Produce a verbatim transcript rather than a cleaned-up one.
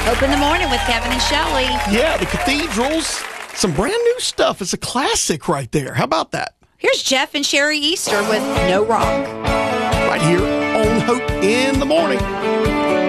Hope in the Morning with Kevin and Shelley. Yeah, the Cathedrals. Some brand new stuff. It's a classic right there. How about that? Here's Jeff and Sherry Easter with No Rock. Right here on Hope in the Morning.